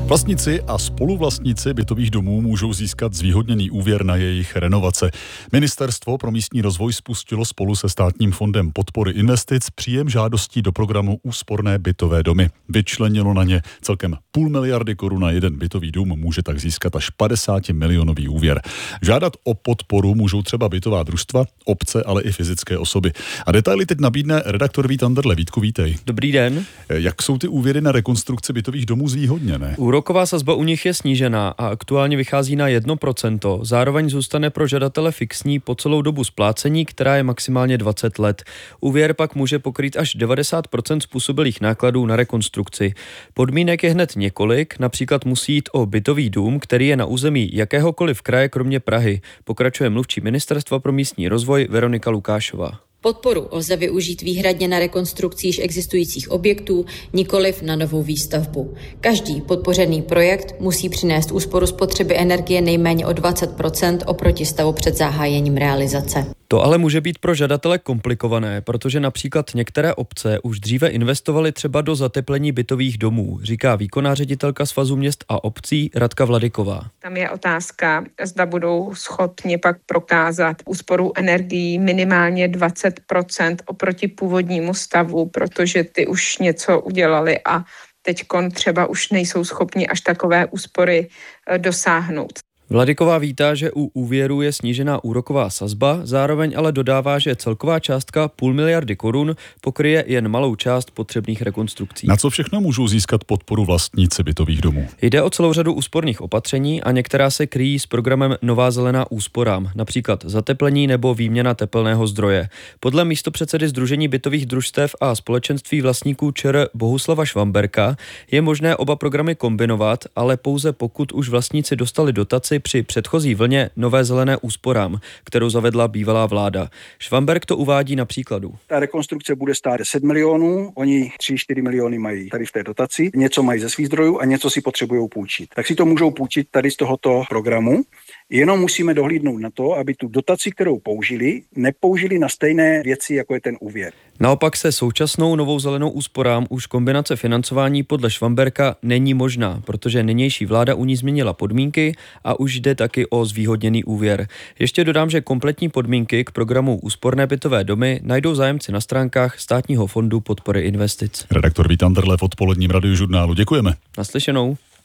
Vlastníci a spoluvlastníci bytových domů můžou získat zvýhodněný úvěr na jejich renovace. Ministerstvo pro místní rozvoj spustilo spolu se Státním fondem podpory investic příjem žádostí do programu Úsporné bytové domy. Vyčlenilo na ně celkem 0,5 miliardy korun na jeden bytový dům, může tak získat až 50 milionový úvěr. Žádat o podporu můžou třeba bytová družstva, obce, ale i fyzické osoby. A detaily teď nabídne redaktor Vít Anderle. Vítku, vítej. Dobrý den. Jak jsou ty úvěry na rekonstrukci bytových domů zvýhodněné? Úroková sazba u nich je snížená a aktuálně vychází na 1%. Zároveň zůstane pro žadatele fixní po celou dobu splácení, která je maximálně 20 let. Úvěr pak může pokrýt až 90% způsobilých nákladů na rekonstrukci. Podmínek je hned několik, například musí jít o bytový dům, který je na území jakéhokoliv kraje kromě Prahy. Pokračuje mluvčí Ministerstva pro místní rozvoj Veronika Lukášová. Podporu lze využít výhradně na rekonstrukci již existujících objektů, nikoliv na novou výstavbu. Každý podpořený projekt musí přinést úsporu spotřeby energie nejméně o 20% oproti stavu před zahájením realizace. To ale může být pro žadatele komplikované, protože například některé obce už dříve investovaly třeba do zateplení bytových domů, říká výkonná ředitelka Svazu měst a obcí Radka Vladyková. Tam je otázka, zda budou schopni pak prokázat úsporu energií minimálně 20% oproti původnímu stavu, protože ty už něco udělali a teďkon třeba už nejsou schopni až takové úspory dosáhnout. Vladyková vítá, že u úvěru je snížená úroková sazba, zároveň ale dodává, že celková částka 0,5 miliardy korun pokryje jen malou část potřebných rekonstrukcí. Na co všechno můžou získat podporu vlastníci bytových domů? Jde o celou řadu úsporných opatření a některá se kryjí s programem Nová zelená úsporám, například zateplení nebo výměna tepelného zdroje. Podle místopředsedy Sdružení bytových družstev a společenství vlastníků ČR Bohuslava Švamberka je možné oba programy kombinovat, ale pouze pokud už vlastníci dostali dotaci při předchozí vlně Nové zelené úsporám, kterou zavedla bývalá vláda. Švamberk to uvádí na příkladu. Ta rekonstrukce bude stát 10 milionů, oni 3-4 miliony mají tady v té dotaci, něco mají ze svých zdrojů a něco si potřebují půjčit. Tak si to můžou půjčit tady z tohoto programu. Jenom musíme dohlídnout na to, aby tu dotaci, kterou použili, nepoužili na stejné věci, jako je ten úvěr. Naopak se současnou Novou zelenou úsporám už kombinace financování podle Švamberka není možná, protože nynější vláda u ní změnila podmínky a už jde taky o zvýhodněný úvěr. Ještě dodám, že kompletní podmínky k programu Úsporné bytové domy najdou zájemci na stránkách Státního fondu podpory investic. Redaktor Vít Anderle v odpoledním radiožurnálu. Děkujeme. Naslyšenou.